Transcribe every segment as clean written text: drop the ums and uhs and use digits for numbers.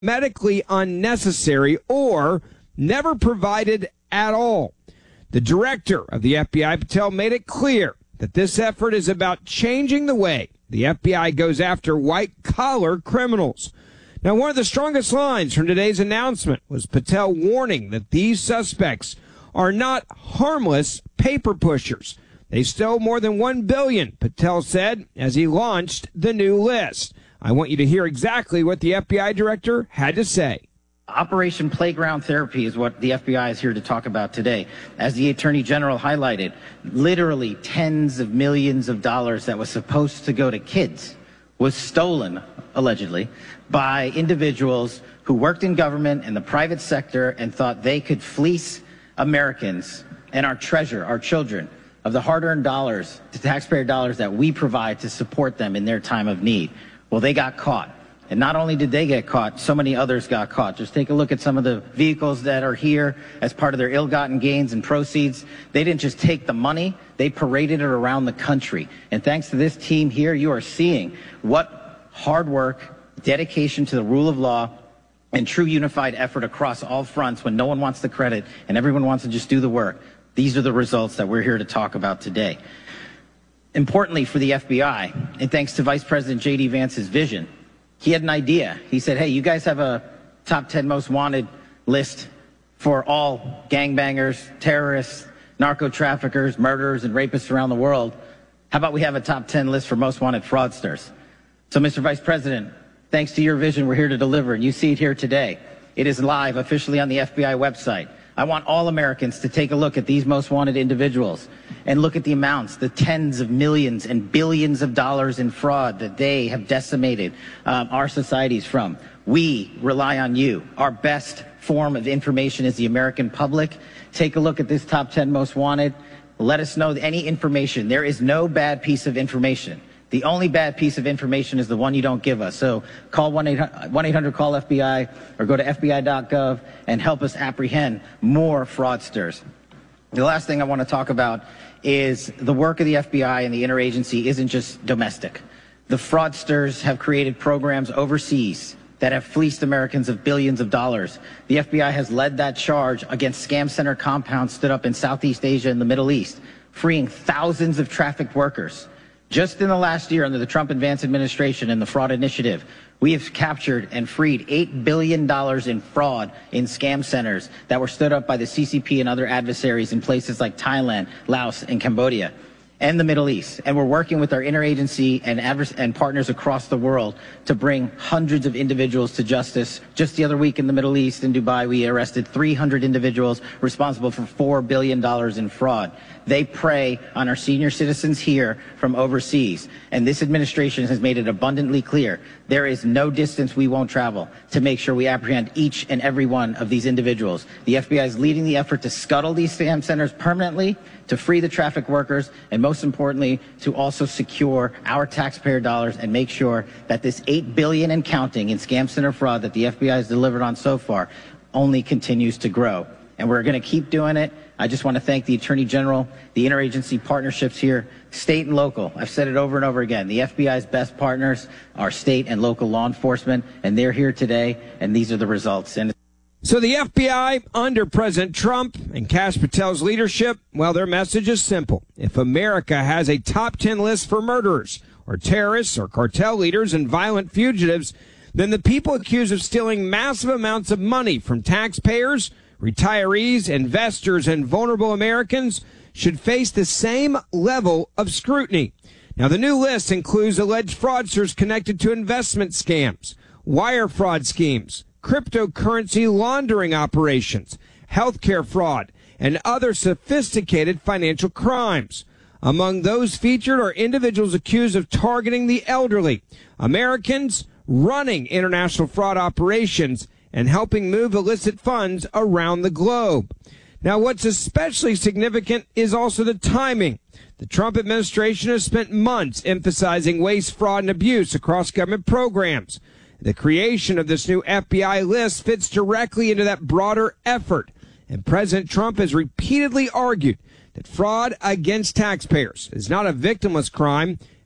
medically unnecessary or never provided at all. The director of the FBI, Patel, made it clear that this effort is about changing the way the FBI goes after white-collar criminals. Now, one of the strongest lines from today's announcement was Patel warning that these suspects are not harmless paper pushers. They stole more than $1 billion, Patel said, as he launched the new list. I want you to hear exactly what the FBI director had to say. Operation Playground Therapy is what the FBI is here to talk about today. As the Attorney General highlighted, literally tens of millions of dollars that was supposed to go to kids was stolen, allegedly, by individuals who worked in government and the private sector and thought they could fleece Americans and our treasure, our children, of the hard-earned dollars, the taxpayer dollars that we provide to support them in their time of need. Well, they got caught. And not only did they get caught, so many others got caught. Just take a look at some of the vehicles that are here as part of their ill-gotten gains and proceeds. They didn't just take the money, they paraded it around the country. And thanks to this team here, you are seeing what hard work, dedication to the rule of law, and true unified effort across all fronts when no one wants the credit and everyone wants to just do the work. These are the results that we're here to talk about today. Importantly for the FBI, and thanks to Vice President J.D. Vance's vision, he had an idea. He said, hey, you guys have a top 10 most wanted list for all gangbangers, terrorists, narco-traffickers, murderers, and rapists around the world. How about we have a top 10 list for most wanted fraudsters? So, Mr. Vice President, thanks to your vision, we're here to deliver, and you see it here today. It is live officially on the FBI website. I want all Americans to take a look at these most wanted individuals and look at the amounts, the tens of millions and billions of dollars in fraud that they have decimated our societies from. We rely on you. Our best form of information is the American public. Take a look at this top 10 most wanted. Let us know any information. There is no bad piece of information. The only bad piece of information is the one you don't give us. So call 1-800-CALL-FBI or go to FBI.gov and help us apprehend more fraudsters. The last thing I want to talk about is the work of the FBI and the interagency isn't just domestic. The fraudsters have created programs overseas that have fleeced Americans of billions of dollars. The FBI has led that charge against scam center compounds stood up in Southeast Asia and the Middle East, freeing thousands of trafficked workers. Just in the last year under the Trump and Vance administration and the fraud initiative, we have captured and freed $8 billion in fraud in scam centers that were stood up by the CCP and other adversaries in places like Thailand, Laos, and Cambodia, and the Middle East. And we're working with our interagency and partners across the world to bring hundreds of individuals to justice. Just the other week in the Middle East, in Dubai, we arrested 300 individuals responsible for $4 billion in fraud. They prey on our senior citizens here from overseas. And this administration has made it abundantly clear there is no distance we won't travel to make sure we apprehend each and every one of these individuals. The FBI is leading the effort to scuttle these scam centers permanently, to free the traffic workers, and most importantly, to also secure our taxpayer dollars and make sure that this $8 billion and counting in scam center fraud that the FBI has delivered on so far only continues to grow. And we're going to keep doing it. I just want to thank the Attorney General, the interagency partnerships here, state and local. I've said it over and over again. The FBI's best partners are state and local law enforcement, and they're here today, and these are the results. So the FBI, under President Trump and Kash Patel's leadership, well, their message is simple. If America has a top 10 list for murderers or terrorists or cartel leaders and violent fugitives, then the people accused of stealing massive amounts of money from taxpayers, retirees, investors, and vulnerable Americans should face the same level of scrutiny. Now, the new list includes alleged fraudsters connected to investment scams, wire fraud schemes, cryptocurrency laundering operations, healthcare fraud, and other sophisticated financial crimes. Among those featured are individuals accused of targeting the elderly, Americans running international fraud operations, and helping move illicit funds around the globe. Now, what's especially significant is also the timing. The Trump administration has spent months emphasizing waste, fraud, and abuse across government programs. The creation of this new FBI list fits directly into that broader effort, and President Trump has repeatedly argued that fraud against taxpayers is not a victimless crime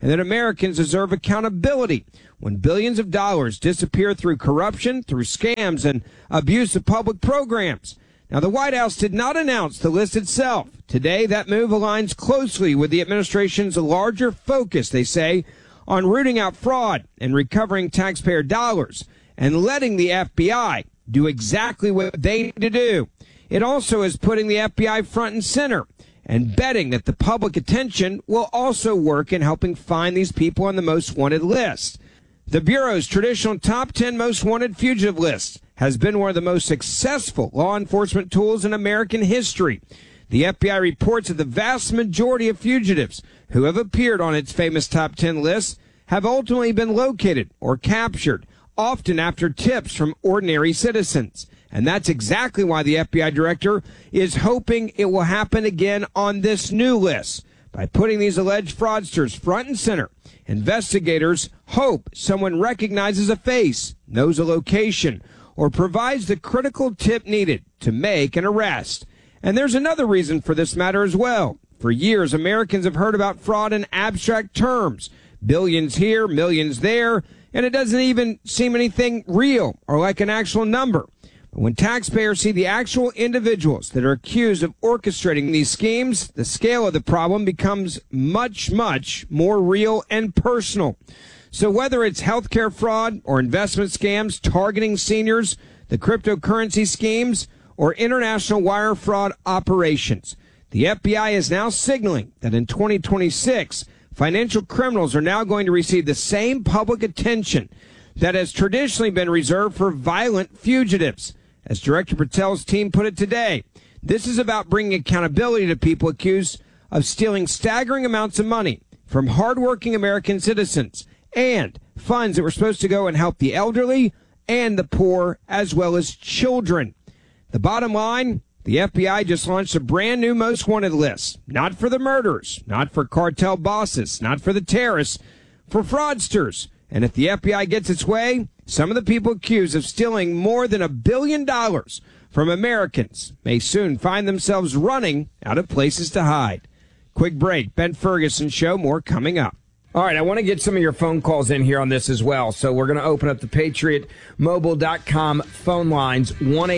and that Americans deserve accountability when billions of dollars disappear through corruption, through scams, and abuse of public programs. Now, the White House did not announce the list itself. Today, that move aligns closely with the administration's larger focus, they say, on rooting out fraud and recovering taxpayer dollars and letting the FBI do exactly what they need to do. It also is putting the FBI front and center and betting that the public attention will also work in helping find these people on the most wanted list. The Bureau's traditional top 10 most wanted fugitive list has been one of the most successful law enforcement tools in American history. The FBI reports that the vast majority of fugitives who have appeared on its famous top 10 list have ultimately been located or captured, often after tips from ordinary citizens. And that's exactly why the FBI director is hoping it will happen again on this new list. By putting these alleged fraudsters front and center, investigators hope someone recognizes a face, knows a location, or provides the critical tip needed to make an arrest. And there's another reason for this matter as well. For years, Americans have heard about fraud in abstract terms. Billions here, millions there, and it doesn't even seem anything real or like an actual number. But when taxpayers see the actual individuals that are accused of orchestrating these schemes, the scale of the problem becomes much, much more real and personal. So whether it's healthcare fraud or investment scams targeting seniors, the cryptocurrency schemes, or international wire fraud operations, the FBI is now signaling that in 2026, financial criminals are now going to receive the same public attention that has traditionally been reserved for violent fugitives. As Director Patel's team put it today, this is about bringing accountability to people accused of stealing staggering amounts of money from hardworking American citizens and funds that were supposed to go and help the elderly and the poor as well as children. The bottom line, the FBI just launched a brand new most wanted list, not for the murderers, not for cartel bosses, not for the terrorists, for fraudsters. And if the FBI gets its way, some of the people accused of stealing more than $1 billion from Americans may soon find themselves running out of places to hide. Quick break. Ben Ferguson Show. More coming up. All right, I want to get some of your phone calls in here on this as well. So we're going to open up the PatriotMobile.com phone lines,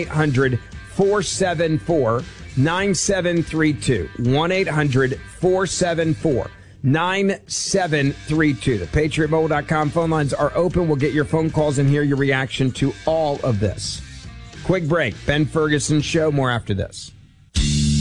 1-800-474-9732. 1-800-474-9732. The PatriotMobile.com phone lines are open. We'll get your phone calls and hear your reaction to all of this. Quick break. Ben Ferguson Show. More after this.